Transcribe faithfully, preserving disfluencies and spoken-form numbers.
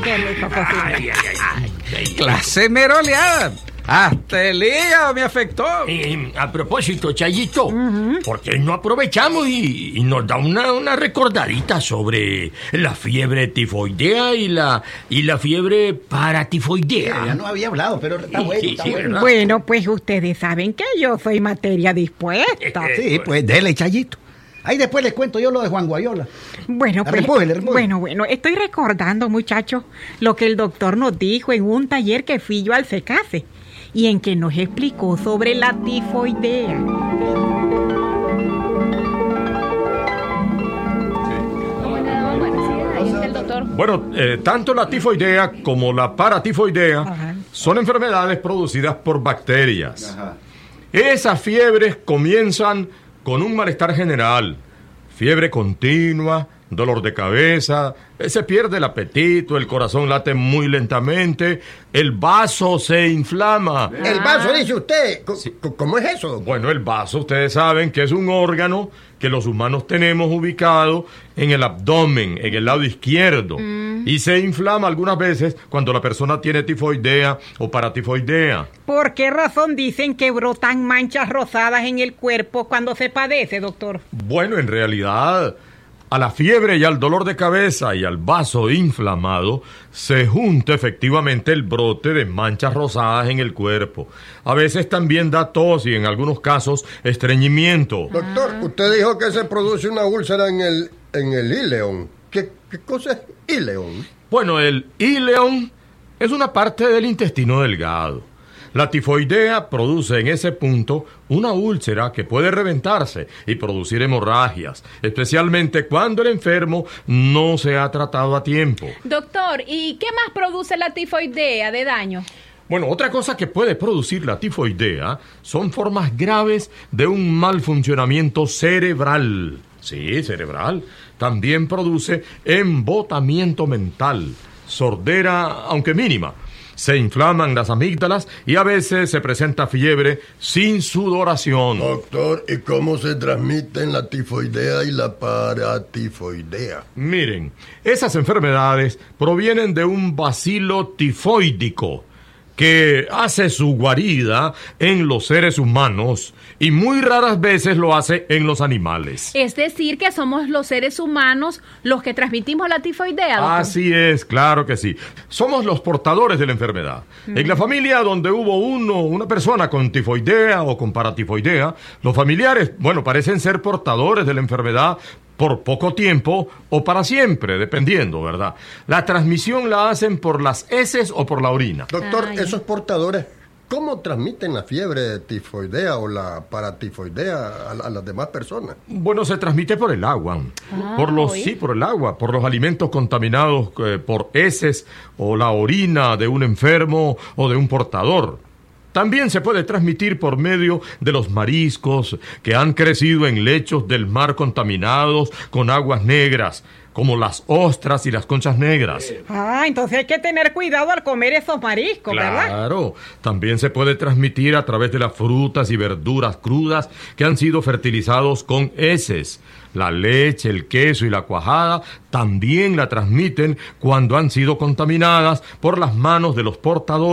qué rico cocina. Ay, ay, ay, ay. Clase meroleada. Hasta el hígado me afectó. Eh, a propósito, Chayito, uh-huh. ¿por qué no aprovechamos y, y nos da una, una recordadita sobre la fiebre tifoidea y la y la fiebre paratifoidea? Sí, ya no había hablado, pero está bueno. Sí, está sí, bueno. Bueno, pues ustedes saben que yo soy materia dispuesta. Sí, pues dele, Chayito. Ahí después les cuento yo lo de Juan Guayola. Bueno, pues, repújele, repújele. bueno, bueno, estoy recordando, muchachos, lo que el doctor nos dijo en un taller que fui yo al SECASE y en que nos explicó sobre la tifoidea. Bueno, eh, tanto la tifoidea como la paratifoidea Ajá. son enfermedades producidas por bacterias. Ajá. Esas fiebres comienzan con un malestar general, fiebre continua, dolor de cabeza, se pierde el apetito, el corazón late muy lentamente, el vaso se inflama. ¿El vaso, dice usted? Sí. ¿Cómo es eso, doctor? Bueno, el vaso, ustedes saben que es un órgano que los humanos tenemos ubicado en el abdomen, en el lado izquierdo, mm. y se inflama algunas veces cuando la persona tiene tifoidea o paratifoidea. ¿Por qué razón dicen que brotan manchas rosadas en el cuerpo cuando se padece, doctor? Bueno, en realidad, a la fiebre y al dolor de cabeza y al vaso inflamado se junta efectivamente el brote de manchas rosadas en el cuerpo. A veces también da tos y en algunos casos estreñimiento. Doctor, usted dijo que se produce una úlcera en el, en el íleon. ¿Qué, qué cosa es íleon? Bueno, el íleon es una parte del intestino delgado. La tifoidea produce en ese punto una úlcera que puede reventarse y producir hemorragias, especialmente cuando el enfermo no se ha tratado a tiempo. Doctor, ¿y qué más produce la tifoidea de daño? Bueno, otra cosa que puede producir la tifoidea son formas graves de un mal funcionamiento cerebral. Sí, cerebral. También produce embotamiento mental, sordera, aunque mínima. Se inflaman las amígdalas y a veces se presenta fiebre sin sudoración. Doctor, ¿y cómo se transmiten la tifoidea y la paratifoidea? Miren, esas enfermedades provienen de un bacilo tifoidico que hace su guarida en los seres humanos y muy raras veces lo hace en los animales. Es decir, que somos los seres humanos los que transmitimos la tifoidea, doctor. Así es, claro que sí. Somos los portadores de la enfermedad. Mm. En la familia donde hubo uno, una persona con tifoidea o con paratifoidea, los familiares, bueno, parecen ser portadores de la enfermedad por poco tiempo o para siempre, dependiendo, ¿verdad? La transmisión la hacen por las heces o por la orina. Doctor, Ay. esos portadores, ¿cómo transmiten la fiebre tifoidea o la paratifoidea a, a las demás personas? Bueno, se transmite por el agua. Ah, por los ¿oí? Sí, por el agua, por los alimentos contaminados eh, por heces o la orina de un enfermo o de un portador. También se puede transmitir por medio de los mariscos que han crecido en lechos del mar contaminados con aguas negras, como las ostras y las conchas negras. Ah, entonces hay que tener cuidado al comer esos mariscos, claro, ¿verdad? Claro, también se puede transmitir a través de las frutas y verduras crudas que han sido fertilizados con heces. La leche, el queso y la cuajada también la transmiten cuando han sido contaminadas por las manos de los portadores